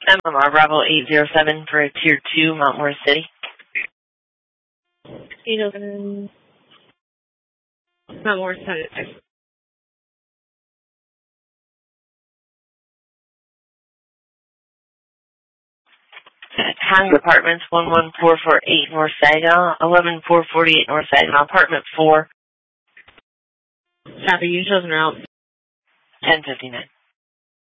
MMR Bravo 807 for a Tier 2, Mount Morris City. 807, Mount Morris City. Hang Apartments 11448 North Saginaw, 11448 North Saginaw, Apartment 4. Copy, you chosen route. 1059.